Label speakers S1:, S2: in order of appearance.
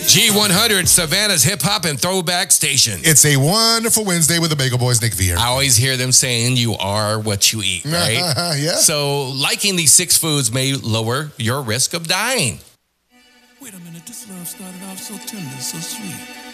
S1: G100, Savannah's hip hop and throwback station.
S2: It's a wonderful Wednesday with the Bagel Boys, Nick Veer.
S1: I always hear them saying you are what you eat, right?
S2: Yeah.
S1: So liking these 6 foods may lower your risk of dying.
S3: Wait a minute, this love started off so tender, so sweet.